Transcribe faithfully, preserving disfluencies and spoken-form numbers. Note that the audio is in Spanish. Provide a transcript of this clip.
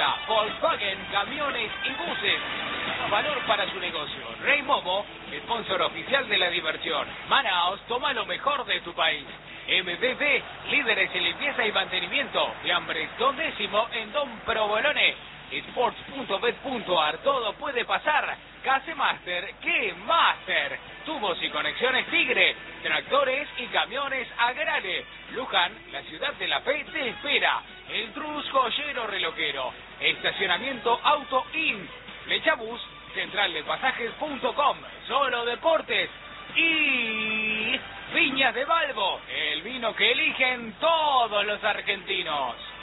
Toyota, Volkswagen, camiones y buses. Valor para su negocio. Rey Momo, sponsor oficial de la diversión. Manaos, toma lo mejor de tu país. M B B, líderes en limpieza y mantenimiento. Fiambres, Don Décimo en Don Provolone. Sports punto bet punto ar, todo puede pasar. Case Master, ¿qué Master? Tubos y conexiones Tigre, tractores y camiones Agrare. Luján, la ciudad de la fe, te espera. El Trus Joyero Relojero. Estacionamiento Auto In. Flechabús, central de pasajes punto com. Solo deportes. Y Viñas de Balbo, el vino que eligen todos los argentinos.